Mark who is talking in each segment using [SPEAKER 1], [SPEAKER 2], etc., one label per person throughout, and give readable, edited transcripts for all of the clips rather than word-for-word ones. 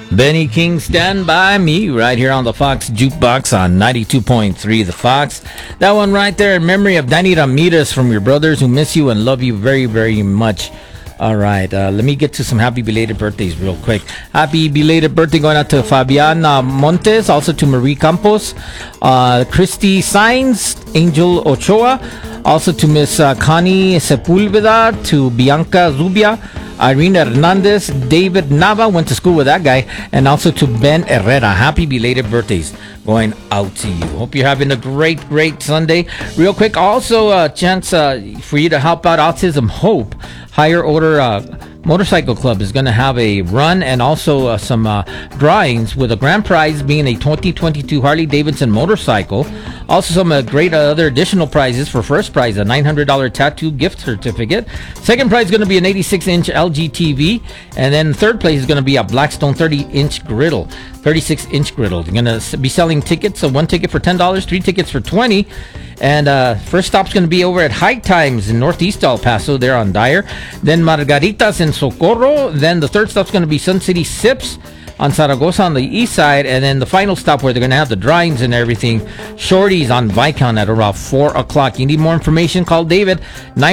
[SPEAKER 1] Benny King, Stand By Me, right here on the Fox Jukebox on 92.3 The Fox. That one right there in memory of Danny Ramirez from your brothers who miss you and love you very, very much. All right, let me get to some happy belated birthdays real quick. Happy belated birthday going out to Fabian Montes, also to Marie Campos, Christy Sainz, Angel Ochoa, also to Miss Connie Sepulveda, to Bianca Zubia, Irene Hernandez, David Nava, went to school with that guy, and also to Ben Herrera. Happy belated birthdays going out to you. Hope you're having a great, great Sunday. Real quick, also a chance for you to help out Autism Hope. Higher Order Motorcycle Club is going to have a run and also some drawings, with a grand prize being a 2022 Harley Davidson motorcycle. Also some great other additional prizes. For first prize, a $900 tattoo gift certificate. Second prize is going to be an 86-inch LG TV. And then third place is going to be a Blackstone 30-inch griddle. 36-inch griddle. They're going to be selling tickets. So one ticket for $10, 3 tickets for $20. And first stop's going to be over at High Times in Northeast El Paso, there on Dyer. Then Margaritas in Socorro. Then the third stop's going to be Sun City Sips on Zaragoza on the east side. And then the final stop where they're going to have the drawings and everything, Shorty's on Viscount at around 4 o'clock. You need more information, call David,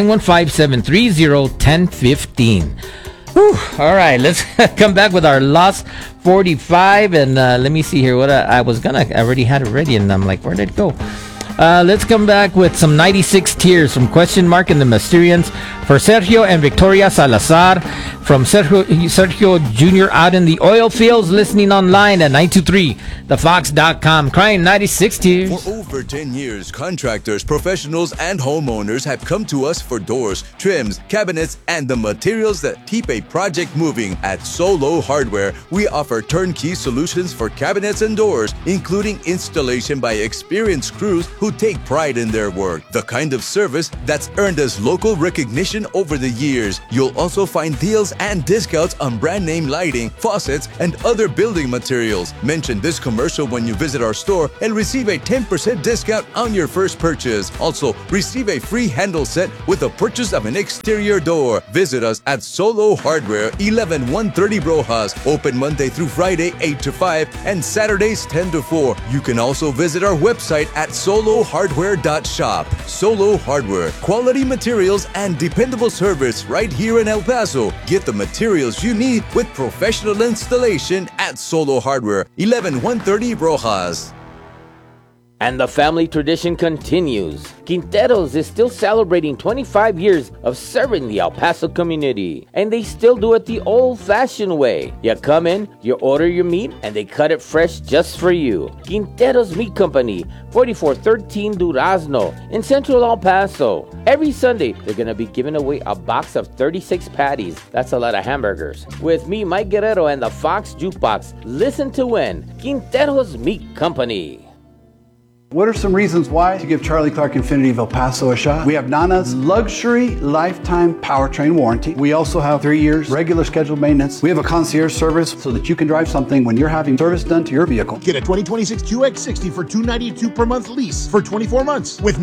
[SPEAKER 1] 915-730-1015. All right, let's come back with our Lost 45. And let me see here what I already had it ready. And I'm like, where did it go? Let's come back with some 96 Tears from Question Mark and the Mysterians for Sergio and Victoria Salazar, from Sergio Jr. out in the oil fields, listening online at 923thefox.com, crying 96 Tears.
[SPEAKER 2] For over 10 years, contractors, professionals, and homeowners have come to us for doors, trims, cabinets, and the materials that keep a project moving. At Solo Hardware, we offer turnkey solutions for cabinets and doors, including installation by experienced crews who take pride in their work. The kind of service that's earned us local recognition over the years. You'll also find deals and discounts on brand name lighting, faucets, and other building materials. Mention this commercial when you visit our store and receive a 10% discount on your first purchase. Also, receive a free handle set with the purchase of an exterior door. Visit us at Solo Hardware, 11130 Rojas. Open Monday through Friday, 8 to 5, and Saturdays, 10 to 4. You can also visit our website at solohardware.shop. Solo Hardware, quality materials and dependable service right here in El Paso. Get the materials you need with professional installation at Solo Hardware, 11130 Rojas.
[SPEAKER 1] And the family tradition continues. Quinteros is still celebrating 25 years of serving the El Paso community. And they still do it the old-fashioned way. You come in, you order your meat, and they cut it fresh just for you. Quinteros Meat Company, 4413 Durazno in Central El Paso. Every Sunday, they're going to be giving away a box of 36 patties. That's a lot of hamburgers. With me, Mike Guerrero, and the Fox Jukebox. Listen to win. Quinteros Meat Company.
[SPEAKER 3] What are some reasons why to give Charlie Clark Infiniti of El Paso a shot? We have Nana's luxury lifetime powertrain warranty. We also have 3 years regular scheduled maintenance. We have a concierge service so that you can drive something when you're having service done to your vehicle.
[SPEAKER 4] Get a 2026 QX60 for $292 per month lease for 24 months with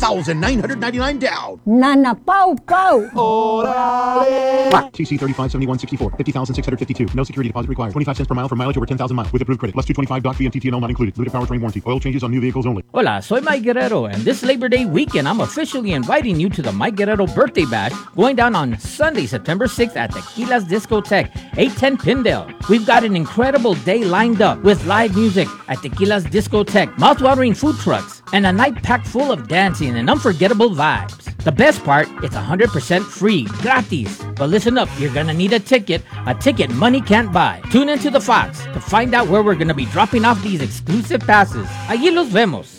[SPEAKER 4] $9,999 down.
[SPEAKER 5] Nana Pau Pau.
[SPEAKER 4] Orale. TC 357164, 50,652. No security deposit required. 25 cents per mile for mileage over 10,000 miles with approved credit. Plus 225 doc fee and TTNL not included. Limited powertrain warranty. Oil changes on new vehicles only.
[SPEAKER 1] Hola, soy Mike Guerrero, and this Labor Day weekend, I'm officially inviting you to the Mike Guerrero Birthday Bash going down on Sunday, September 6th at Tequila's Discotheque, 810 Pindale. We've got an incredible day lined up with live music at Tequila's Discotheque, mouth-watering food trucks, and a night packed full of dancing and unforgettable vibes. The best part, it's 100% free, gratis. But listen up, you're gonna need a ticket money can't buy. Tune into the Fox to find out where we're gonna be dropping off these exclusive passes. Allí los vemos.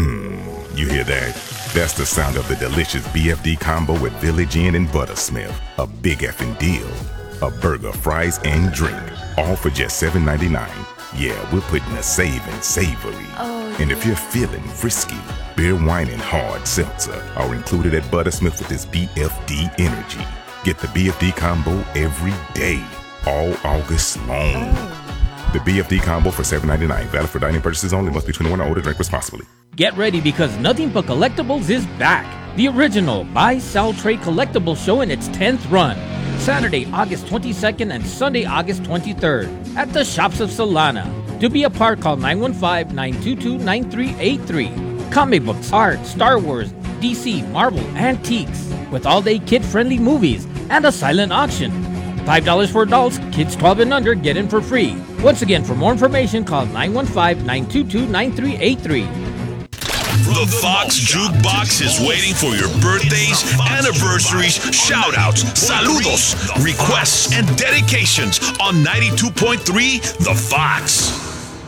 [SPEAKER 6] You hear that? That's the sound of the delicious BFD combo with Village Inn and Buttersmith. A big effing deal. A burger, fries, and drink. All for just $7.99. Yeah, we're putting a saving savory. And if you're feeling frisky, beer, wine, and hard seltzer are included at Buttersmith with this BFD energy. Get the BFD combo every day, all August long. The BFD combo for $7.99. Valid for dining purchases only. Must be 21 or older. Drink responsibly.
[SPEAKER 1] Get ready because Nothing But Collectibles is back. The original Buy, Sell, Trade Collectible show in its 10th run. Saturday, August 22nd and Sunday, August 23rd at the Shops of Solana. To be a part, call 915-922-9383. Comic books, art, Star Wars, DC, Marvel, antiques, with all-day kid-friendly movies and a silent auction. $5 for adults, kids 12 and under get in for free. Once again, for more information, call 915-922-9383.
[SPEAKER 7] The Fox Jukebox is waiting for your birthdays, anniversaries, shout-outs, saludos, requests, and dedications on 92.3 The Fox.